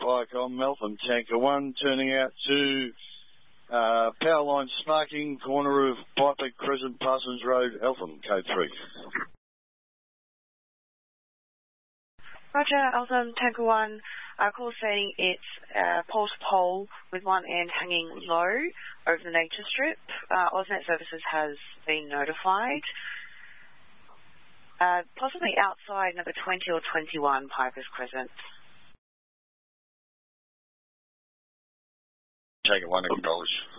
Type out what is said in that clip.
Viacom, Meltham Tanker 1, turning out to power line sparking, corner of Piper Crescent, Parsons Road, Eltham, code 3. Roger, Eltham Tanker 1, call saying it's pole to pole with one end hanging low over the nature strip. AusNet Services has been notified. Possibly outside number 20 or 21 Piper's Crescent. Tanker 1, acknowledge.